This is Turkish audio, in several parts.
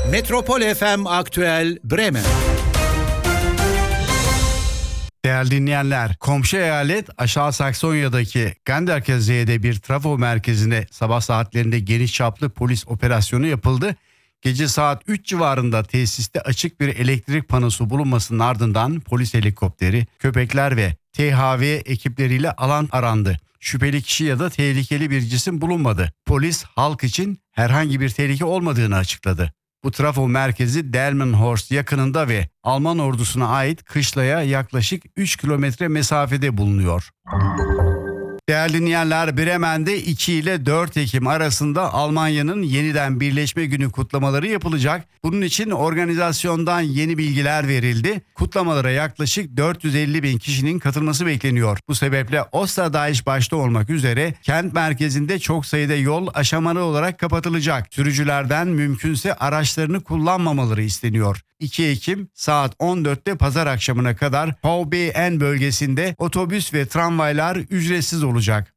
Metropol FM Aktüel Bremen. Değerli dinleyenler, komşu eyalet Aşağı Saksonya'daki Ganderkesee'de bir trafo merkezine sabah saatlerinde geniş çaplı polis operasyonu yapıldı. Gece saat 3 civarında tesiste açık bir elektrik panosu bulunmasının ardından polis helikopteri, köpekler ve THV ekipleriyle alan arandı. Şüpheli kişi ya da tehlikeli bir cisim bulunmadı. Polis halk için herhangi bir tehlike olmadığını açıkladı. Bu trafo merkezi Delmenhorst yakınında ve Alman ordusuna ait kışlaya yaklaşık 3 kilometre mesafede bulunuyor. Değerli dinleyenler, Bremen'de 2 ile 4 Ekim arasında Almanya'nın yeniden birleşme günü kutlamaları yapılacak. Bunun için organizasyondan yeni bilgiler verildi. Kutlamalara yaklaşık 450 bin kişinin katılması bekleniyor. Bu sebeple Osterdeich başta olmak üzere kent merkezinde çok sayıda yol aşamalı olarak kapatılacak. Sürücülerden mümkünse araçlarını kullanmamaları isteniyor. 2 Ekim saat 14'te pazar akşamına kadar VBN bölgesinde otobüs ve tramvaylar ücretsiz olacak.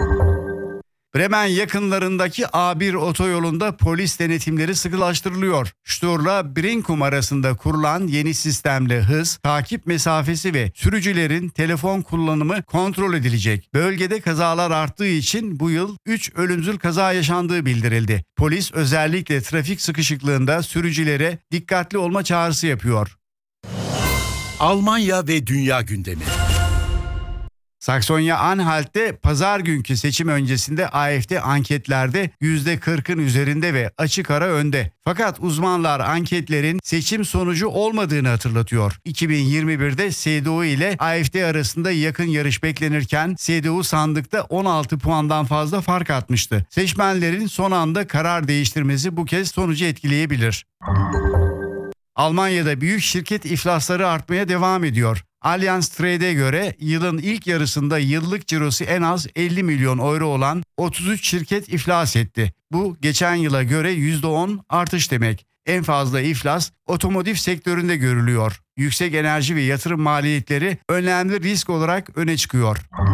Bremen yakınlarındaki A1 otoyolunda polis denetimleri sıkılaştırılıyor. Sturla Brinkum arasında kurulan yeni sistemle hız, takip mesafesi ve sürücülerin telefon kullanımı kontrol edilecek. Bölgede kazalar arttığı için bu yıl 3 ölümcül kaza yaşandığı bildirildi. Polis özellikle trafik sıkışıklığında sürücülere dikkatli olma çağrısı yapıyor. Almanya ve dünya gündemi. Saksonya-Anhalt'te pazar günkü seçim öncesinde AfD anketlerde %40'ın üzerinde ve açık ara önde. Fakat uzmanlar anketlerin seçim sonucu olmadığını hatırlatıyor. 2021'de CDU ile AfD arasında yakın yarış beklenirken CDU sandıkta 16 puandan fazla fark atmıştı. Seçmenlerin son anda karar değiştirmesi bu kez sonucu etkileyebilir. Almanya'da büyük şirket iflasları artmaya devam ediyor. Allianz Trade'e göre yılın ilk yarısında yıllık cirosu en az 50 milyon euro olan 33 şirket iflas etti. Bu geçen yıla göre %10 artış demek. En fazla iflas otomotiv sektöründe görülüyor. Yüksek enerji ve yatırım maliyetleri önemli risk olarak öne çıkıyor.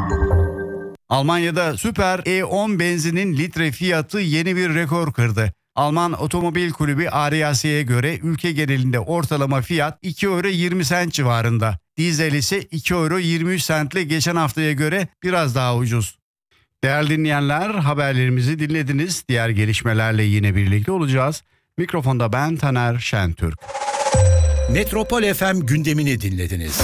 Almanya'da Süper E10 benzinin litre fiyatı yeni bir rekor kırdı. Alman Otomobil Kulübü ADAC'ye göre ülke genelinde ortalama fiyat 2 euro 20 sent civarında. Dizel ise 2 euro 23 sentle geçen haftaya göre biraz daha ucuz. Değerli dinleyenler, haberlerimizi dinlediniz. Diğer gelişmelerle yine birlikte olacağız. Mikrofonda ben Taner Şentürk. Metropol FM gündemini dinlediniz.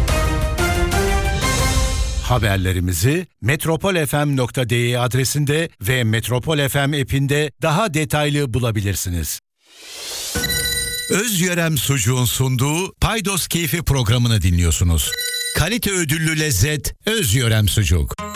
Haberlerimizi metropolfm.de adresinde ve Metropol FM app'inde daha detaylı bulabilirsiniz. Özyörem Sucuğun sunduğu Paydos Keyfi programını dinliyorsunuz. Kalite ödüllü lezzet Özyörem Sucuk.